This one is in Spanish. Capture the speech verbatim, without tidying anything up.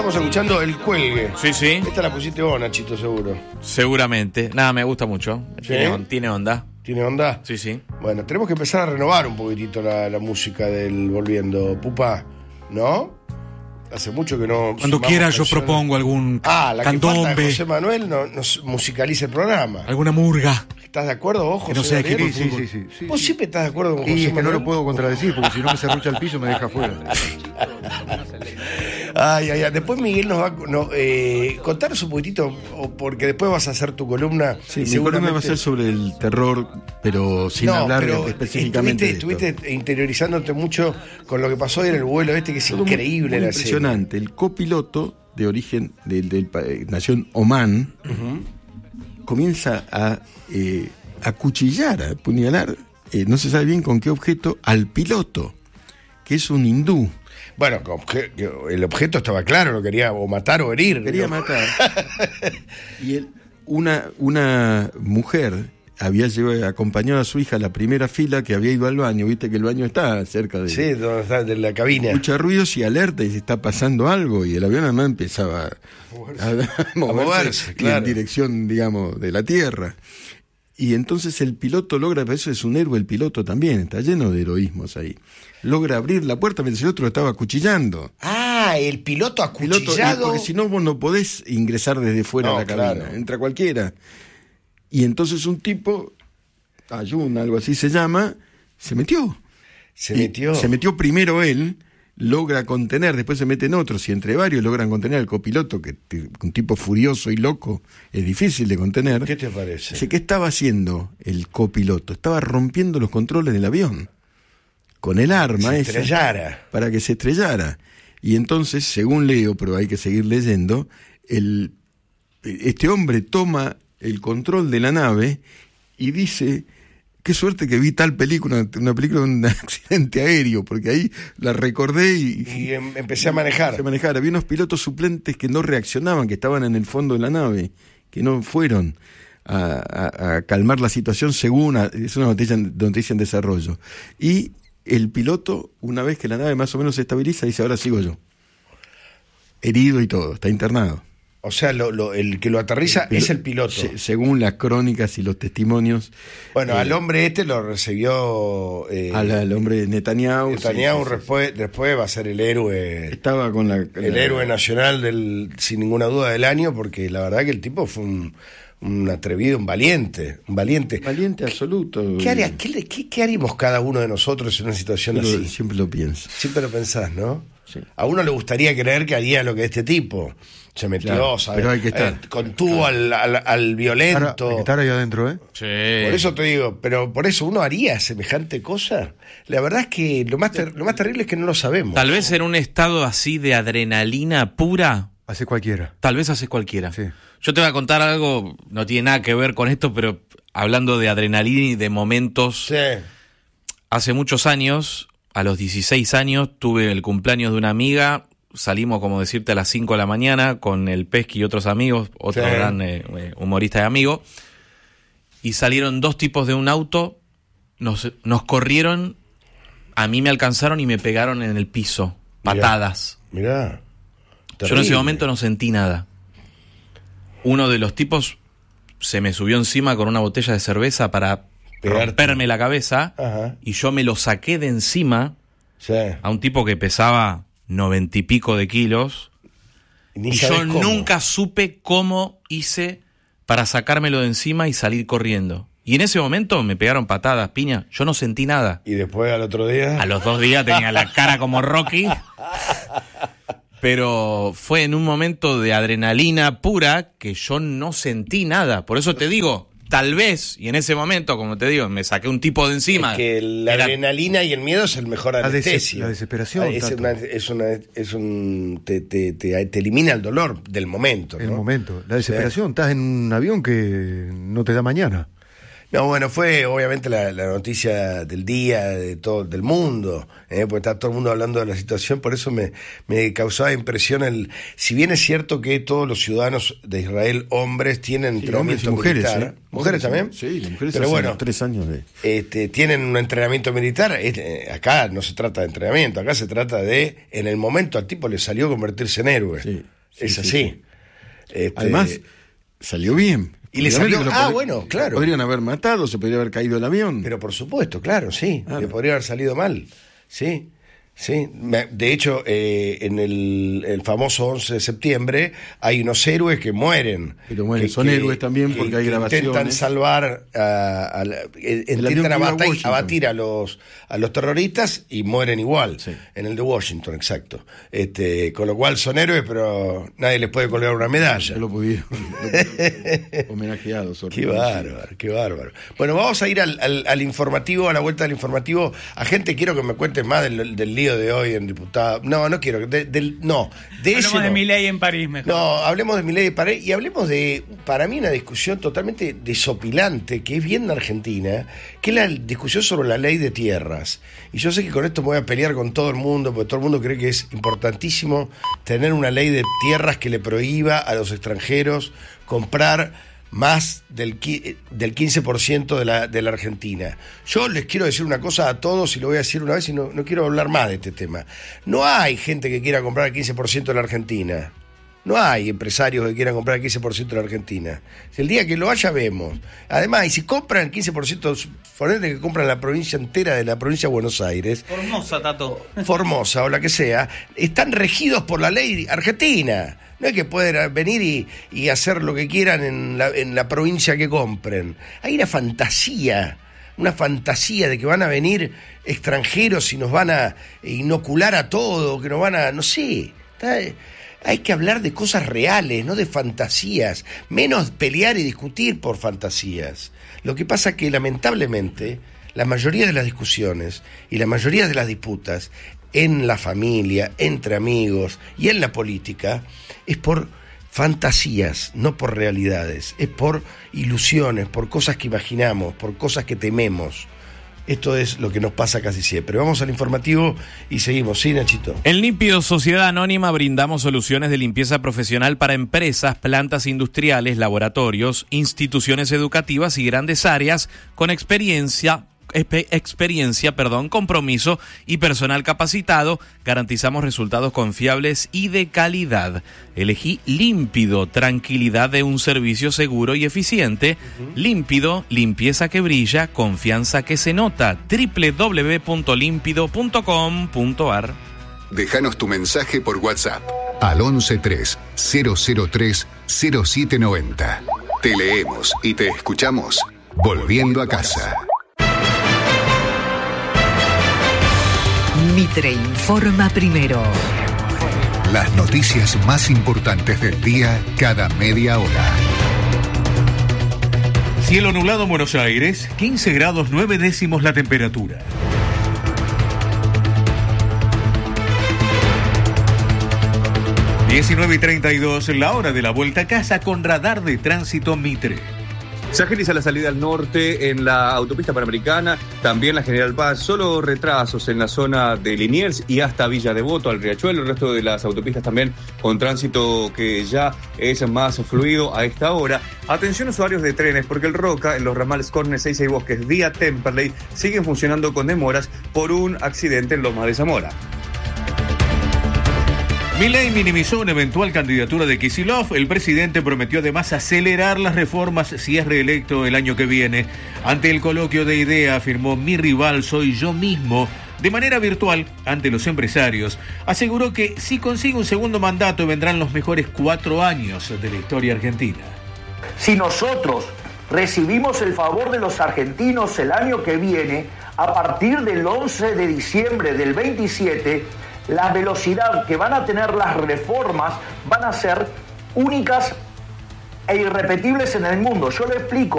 Estamos escuchando El Cuelgue. Sí, sí. Esta la pusiste vos, Nachito, seguro. Seguramente. Nada, me gusta mucho. ¿Sí? Tiene, on- tiene onda. ¿Tiene onda? Sí, sí. Bueno, tenemos que empezar a renovar un poquitito la, la música del Volviendo. Pupa, ¿no? Hace mucho que no... Cuando sumamos quiera yo canciones. propongo algún Ah, la que falta candombe, José Manuel no, nos musicaliza el programa. alguna murga. ¿Estás de acuerdo vos, Que José no sea Gabriel? equipo Sí, de sí, fútbol. sí, sí, sí, ¿Vos sí. siempre estás de acuerdo con Y José es que no Manuel? lo puedo contradecir, porque si no me serrucha el piso me deja fuera. Ay, ay, ay. Después Miguel nos va a no, eh, contaros un poquitito, o porque después vas a hacer tu columna. Sí, y mi seguramente- columna va a ser sobre el terror, pero sin No, hablar pero específicamente de estuviste, esto. estuviste interiorizándote mucho con lo que pasó hoy en el vuelo este, que es Todo muy- increíble muy la serie. impresionante. El copiloto de origen del, del pa- eh, nació en Omán, comienza a eh, acuchillar, a apuñalar, eh, no se sabe bien con qué objeto, al piloto, que es un hindú. Bueno, con obje- el objeto estaba claro, lo quería o matar o herir. Quería ¿no? matar. Y él, una, una mujer había llevado, acompañado a su hija a la primera fila, que había ido al baño, viste que el baño está cerca de... Sí, donde está, de la cabina. Escucha ruidos y alerta y se está pasando algo, y el avión además empezaba a, a moverse, moverse, y claro. en dirección, digamos, de la tierra. Y entonces el piloto logra, por eso es un héroe el piloto también, está lleno de heroísmos ahí. Logra abrir la puerta mientras el otro lo estaba acuchillando. Ah, el piloto Piloto, y acuchillado. porque si no, vos no podés ingresar desde fuera No, a la cabina, claro. entra cualquiera. Y entonces un tipo, Ayun, algo así se llama, se metió. Se Y metió. Se metió primero él, logra contener, después se meten otros, y entre varios logran contener al copiloto, que t- un tipo furioso y loco, es difícil de contener. ¿Qué te parece? Dice, ¿qué estaba haciendo el copiloto? Estaba rompiendo los controles del avión, con el arma Se esa, estrellara. para que se estrellara. Y entonces, según leo, pero hay que seguir leyendo, el, este hombre toma el control de la nave y dice... Qué suerte que vi tal película, una película de un accidente aéreo, porque ahí la recordé y, Y em- empecé a manejar. se manejara. Había unos pilotos suplentes que no reaccionaban, que estaban en el fondo de la nave, que no fueron a, a- a calmar la situación según, a- es una noticia, noticia en desarrollo. Y el piloto, una vez que la nave más o menos se estabiliza, dice, ahora sigo yo. Herido y todo, está internado. O sea, lo, lo- el que lo aterriza Pilo- es el piloto. se- según las crónicas y los testimonios, Bueno, eh, al hombre este lo recibió eh, al, al hombre de Netanyahu. Netanyahu, sí, sí, sí. después, después va a ser el héroe, Estaba con la... el la- héroe nacional del, sin ninguna duda del año, porque la verdad que el tipo fue un, un atrevido, un valiente, un valiente. Valiente absoluto. ¿Qué, haría, qué, le- qué- qué haríamos cada uno de nosotros en una situación Siempre, así? siempre lo pienso. Siempre lo pensás, ¿no? Sí. A uno le gustaría creer que haría lo que este tipo. Se metió, Claro, ¿sabes? pero hay que estar. Eh, contuvo al, al, al Ahora, violento. hay que estar ahí adentro, ¿eh? Sí. Por eso te digo, pero por eso uno haría semejante cosa. La verdad es que lo más, ter- lo más terrible es que no lo sabemos. Tal vez en un estado así de adrenalina pura, Hace cualquiera. tal vez hace cualquiera. Sí. Yo te voy a contar algo, no tiene nada que ver con esto, pero hablando de adrenalina y de momentos, Sí. hace muchos años, a los dieciséis años, tuve el cumpleaños de una amiga, salimos, como decirte, a las cinco de la mañana con el Pesqui y otros amigos, otro Sí. gran eh, eh, humorista y amigo, y salieron dos tipos de un auto, nos, nos corrieron, a mí me alcanzaron y me pegaron en el piso, patadas. Mirá. Yo en ese momento no sentí nada. Uno de los tipos se me subió encima con una botella de cerveza para Pegarte. romperme la cabeza, Ajá. y yo me lo saqué de encima Sí. a un tipo que pesaba noventa y pico de kilos, Ni y sabés yo cómo. nunca supe cómo hice para sacármelo de encima y salir corriendo. Y en ese momento me pegaron patadas, piña, yo no sentí nada. Y después al otro día. A los dos días tenía la cara como Rocky, pero fue en un momento de adrenalina pura que yo no sentí nada. Por eso te digo, tal vez, y en ese momento, como te digo, me saqué un tipo de encima. Es que la Era- adrenalina y el miedo es el mejor La des- anestesio. la desesperación, Ah, Es, Tato. una, es, una, es un. Te, te, te, te elimina el dolor del momento. El ¿no? momento. La desesperación. Estás en un avión que no te da mañana. No, bueno, fue obviamente la, la noticia del día, de todo, del mundo, ¿eh? Porque está todo el mundo hablando de la situación, por eso me, me causaba impresión el... Si bien es cierto que todos los ciudadanos de Israel, hombres, tienen Sí, hombres y entrenamiento mujeres, militar. ¿eh? ¿Mujeres también? Sí, las mujeres Pero hacen bueno, tres años de... Este, tienen un entrenamiento militar. Este, acá no se trata de entrenamiento, acá se trata de, en el momento al tipo le salió convertirse en héroe. Sí, sí, es sí, así. sí. Este, Además, salió bien. Y le Obviamente salió- lo ah, pod- bueno, claro. Podrían haber matado, se podría haber caído el avión. Pero por supuesto, claro, sí. Claro. Le podría haber salido mal. Sí. Sí, Me- de hecho, eh, en el, el famoso once de septiembre hay unos héroes que mueren. Pero bueno, son héroes también porque hay grabaciones. Intentan salvar, a, a la- eh, avión intentan que iba a abatir, Washington. abatir a los a los terroristas y mueren igual. Sí. En el de Washington, exacto. Este, con lo cual son héroes, pero nadie les puede colgar una medalla. No lo pudieron. lo- homenajeados. Qué bárbaro, qué bárbaro. Bueno, vamos a ir al, al, al informativo, a la vuelta del informativo. A gente, quiero que me cuentes más del, del lío de hoy en diputado. No, no quiero. De, del, no, de ese Hablemos de no. Milei en París mejor. No, hablemos de Milei de París y hablemos de, para mí, una discusión totalmente desopilante que es bien de Argentina, que es la discusión sobre la ley de tierras. Y yo sé que con esto me voy a pelear con todo el mundo, porque todo el mundo cree que es importantísimo tener una ley de tierras que le prohíba a los extranjeros comprar más del, qui- del quince por ciento de la, de la Argentina. Yo les quiero decir una cosa a todos y lo voy a decir una vez y no, no quiero hablar más de este tema. No hay gente que quiera comprar el quince por ciento de la Argentina. No hay empresarios que quieran comprar el quince por ciento de la Argentina. Si el día que lo haya, vemos. Además, y si compran el quince por ciento, ponele que compran la provincia entera de la provincia de Buenos Aires, Formosa, Tato. Formosa o la que sea, están regidos por la ley argentina. No es que pueden venir y, y hacer lo que quieran en la, en la provincia que compren. Hay una fantasía, una fantasía de que van a venir extranjeros y nos van a inocular a todo, que nos van a, no sé, está, hay que hablar de cosas reales, no de fantasías, menos pelear y discutir por fantasías. Lo que pasa es que lamentablemente la mayoría de las discusiones y la mayoría de las disputas en la familia, entre amigos y en la política es por fantasías, no por realidades, es por ilusiones, por cosas que imaginamos, por cosas que tememos. Esto es lo que nos pasa casi siempre. Vamos al informativo y seguimos. Sí, Nachito. En Límpido Sociedad Anónima brindamos soluciones de limpieza profesional para empresas, plantas industriales, laboratorios, instituciones educativas y grandes áreas con experiencia experiencia, perdón, compromiso y personal capacitado. Garantizamos resultados confiables y de calidad. Elegí Límpido, tranquilidad de un servicio seguro y eficiente. Uh-huh. Límpido, limpieza que brilla, confianza que se nota. doble u doble u doble u punto límpido punto com punto a r. Déjanos tu mensaje por WhatsApp al once tres cero cero tres cero siete noventa. Te leemos y te escuchamos volviendo a casa. Mitre informa primero. Las noticias más importantes del día cada media hora. Cielo nublado en Buenos Aires, quince grados nueve décimos la temperatura. diecinueve y treinta y dos, la hora de la vuelta a casa con radar de tránsito Mitre. Se agiliza la salida al norte en la autopista panamericana, también la General Paz, solo retrasos en la zona de Liniers y hasta Villa Devoto, al Riachuelo. El resto de las autopistas también con tránsito que ya es más fluido a esta hora. Atención usuarios de trenes, porque el Roca, en los ramales Cornes, Ezeiza y Bosques, vía Temperley, siguen funcionando con demoras por un accidente en Lomas de Zamora. Milei minimizó una eventual candidatura de Kicillof. El presidente prometió además acelerar las reformas si es reelecto el año que viene. Ante el coloquio de idea afirmó: mi rival soy yo mismo. De manera virtual, ante los empresarios, aseguró que si consigue un segundo mandato vendrán los mejores cuatro años de la historia argentina. Si nosotros recibimos el favor de los argentinos el año que viene, a partir del once de diciembre del veintisiete, la velocidad que van a tener las reformas van a ser únicas e irrepetibles en el mundo. Yo le explico.